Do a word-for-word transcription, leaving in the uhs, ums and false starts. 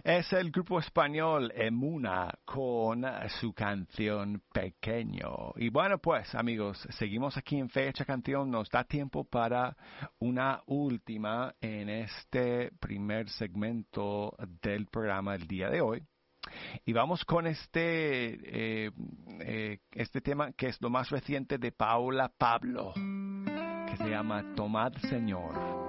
Es el grupo español Emuna con su canción Pequeño. Y bueno, pues amigos, seguimos aquí en Fecha Canción. Nos da tiempo para una última en este primer segmento del programa el día de hoy. Y vamos con este, eh, eh, este tema que es lo más reciente de Paula Pablo, que se llama Tomad Señor.